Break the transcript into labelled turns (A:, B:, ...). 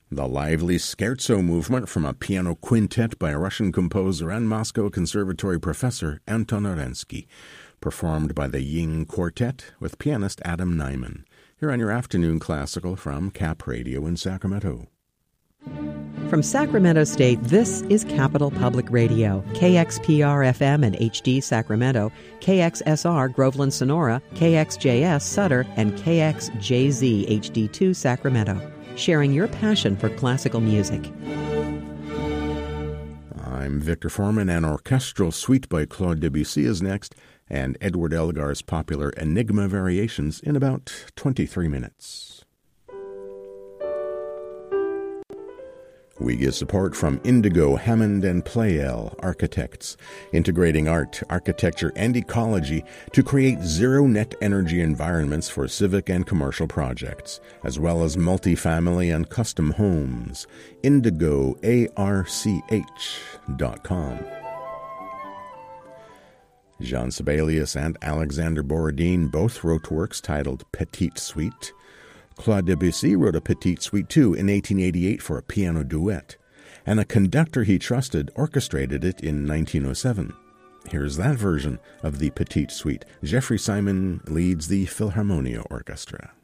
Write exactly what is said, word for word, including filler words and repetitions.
A: The lively scherzo movement from a piano quintet by Russian composer and Moscow Conservatory professor Anton Arensky, performed by the Ying Quartet with pianist Adam Nyman. Here on your afternoon classical from Cap Radio in Sacramento.
B: From Sacramento State, this is Capital Public Radio, K X P R F M and H D Sacramento, K X S R Groveland Sonora, K X J S Sutter, and K X J Z H D two Sacramento, sharing your passion for classical music.
A: I'm Victor Foreman. An orchestral suite by Claude Debussy is next, and Edward Elgar's popular Enigma Variations in about twenty-three minutes. We get support from Indigo, Hammond and Pleyel Architects, integrating art, architecture, and ecology to create zero-net energy environments for civic and commercial projects, as well as multifamily and custom homes. indigo arch dot com. Jean Sibelius and Alexander Borodin both wrote works titled Petite Suite. Claude Debussy wrote a Petite Suite too in eighteen eighty-eight for a piano duet, and a conductor he trusted orchestrated it in nineteen oh seven. Here's that version of the Petite Suite. Jeffrey Simon leads the Philharmonia Orchestra.